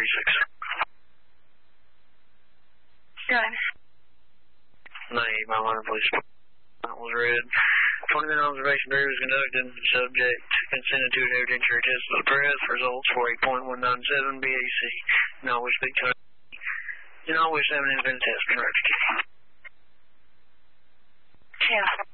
Done. 98 mile line, please. That was read. 20-minute observation drill was conducted. Subject consented to an evidentiary test of the breath. Results for 8.197 BAC. Now we speak to and always have an independent test. 10.